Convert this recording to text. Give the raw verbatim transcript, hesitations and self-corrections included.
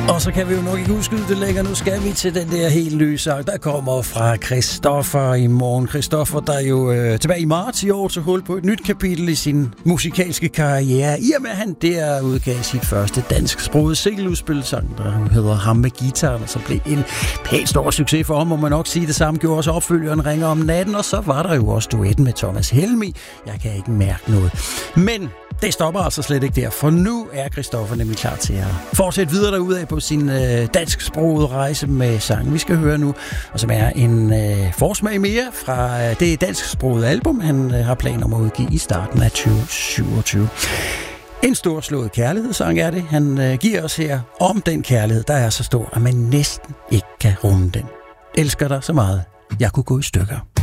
Og så kan vi jo nok ikke udskyde det længere. Nu skal vi til den der helt nye sang, der kommer fra Christoffer i morgen. Christoffer, der jo øh, tilbage i marts i år tog hul på et nyt kapitel i sin musikalske karriere. I og med, at han der udgav sit første dansksprogede single-udspilsang, der hedder Ham med guitaren, og så blev en pænt stor succes for ham, må man nok sige. Det samme gjorde også opfølgeren Ringer om natten, og så var der jo også duetten med Thomas Helmig. Jeg kan ikke mærke noget. Men det stopper altså slet ikke der, for nu er Christoffer nemlig klar til at fortsætte videre derudad på sin øh, dansksprogede rejse med sangen, vi skal høre nu, og som er en øh, forsmag mere fra øh, det dansksprogede album, han øh, har planer om at udgive i starten af tyve syvogtyve. En storslået kærlighedssang er det, han øh, giver os her om den kærlighed, der er så stor, at man næsten ikke kan rumme den. Elsker dig så meget, jeg kunne gå i stykker.